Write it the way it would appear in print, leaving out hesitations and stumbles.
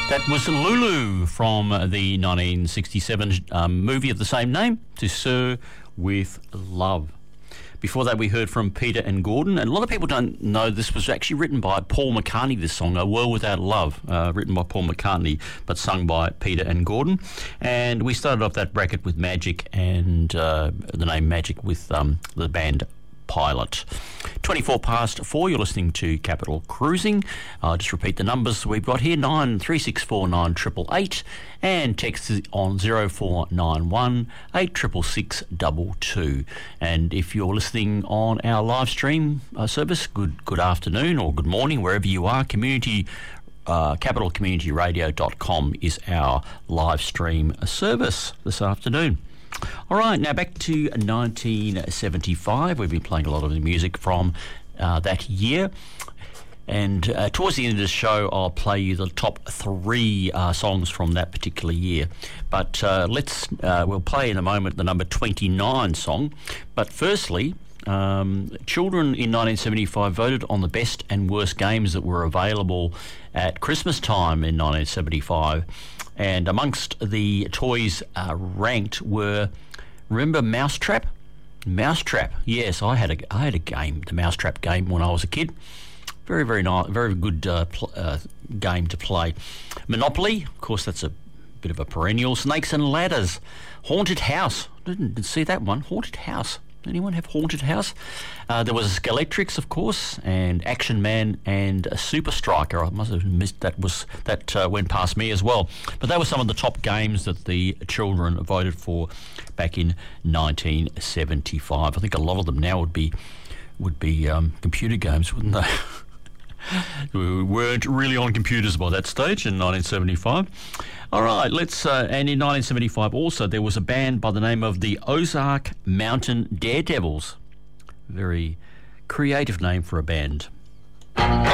That was Lulu from the 1967 movie of the same name, To Sir with Love. Before that, we heard from Peter and Gordon, and a lot of people don't know this was actually written by Paul McCartney, this song, A World Without Love, written by Paul McCartney, but sung by Peter and Gordon. And we started off that bracket with Magic and the name Magic with the band Pilot. 24 past 4, you're listening to Capital Cruising. I'll just repeat the numbers we've got here, 93649888, and text is on 0491 866 And if you're listening on our live stream service, good afternoon or good morning, wherever you are. Capitalcommunityradio.com is our live stream service this afternoon. All right, now back to 1975. We've been playing a lot of the music from that year. And towards the end of the show, I'll play you the top 3 songs from that particular year. But we'll play in a moment the number 29 song. But firstly, children in 1975 voted on the best and worst games that were available at Christmas time in 1975. And amongst the toys ranked were, remember Mousetrap? Mousetrap, yes, I had a game, the Mousetrap game, when I was a kid. Very, very nice, very good game to play. Monopoly, of course, that's a bit of a perennial. Snakes and Ladders. Haunted House, didn't see that one. Haunted House. Anyone have Haunted House? There was Skeletrix, of course, and Action Man and Super Striker. I must have missed that. That went past me as well. But they were some of the top games that the children voted for back in 1975. I think a lot of them now would be computer games, wouldn't they? We weren't really on computers by that stage in 1975. All right, and in 1975 also there was a band by the name of the Ozark Mountain Daredevils. Very creative name for a band.